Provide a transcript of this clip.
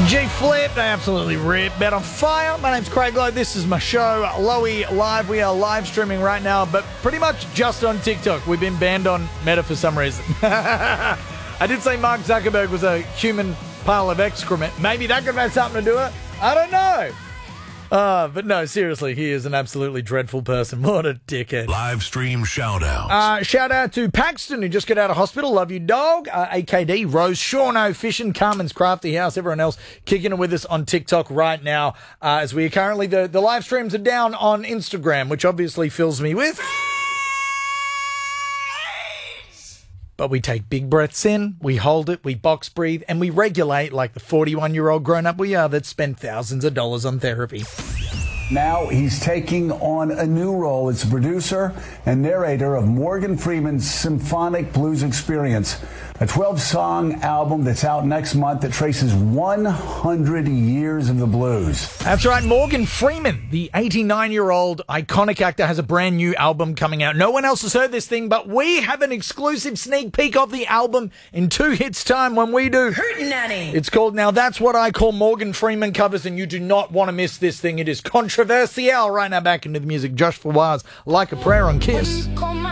G-Flip, they absolutely rip. Bet on Fire. My name's Craig Lowe. This is my show, Lowy Live. We are live streaming right now, but pretty much just on TikTok. We've been banned on Meta for some reason. I did say Mark Zuckerberg was a human pile of excrement. Maybe that could have something to do with it. I don't know. But no, seriously, he is an absolutely dreadful person. What a dickhead. Live stream shout-outs. Shout out to Paxton, who just got out of hospital. Love you, dog. AKD, Rose, Shauno, Fishing, Carmen's Crafty House, everyone else kicking it with us on TikTok right now. As we are currently, the live streams are down on Instagram, which obviously fills me with. But we take big breaths in, we hold it, we box breathe, and we regulate like the 41-year-old grown-up we are that spent thousands of dollars on therapy. Now he's taking on a new role as producer and narrator of Morgan Freeman's Symphonic Blues Experience, a 12-song album that's out next month that traces 100 years of the blues. That's right, Morgan Freeman, the 89-year-old iconic actor, has a brand new album coming out. No one else has heard this thing, but we have an exclusive sneak peek of the album in 2 hits time when we do. Hootenanny. It's called Now That's What I Call Morgan Freeman Covers, and you do not want to miss this thing. It is controversial. Right now, back into the music. Josh Fawaz, Like a Prayer on Kiss. Call my